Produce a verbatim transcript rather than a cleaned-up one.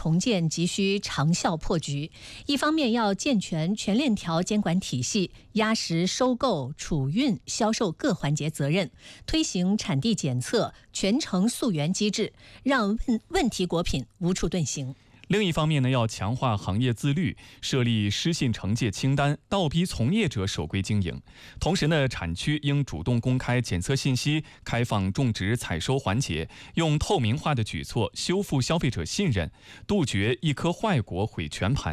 重建急需长效破局，一方面要健全全链条监管体系，压实收购、储运、销售各环节责任，推行产地检测、全程溯源机制，让问问题果品无处遁形。 另一方面呢，要强化行业自律，设立失信惩戒清单，倒逼从业者守规经营。同时呢，产区应主动公开检测信息，开放种植采收环节，用透明化的举措修复消费者信任，杜绝一颗坏果毁全盘。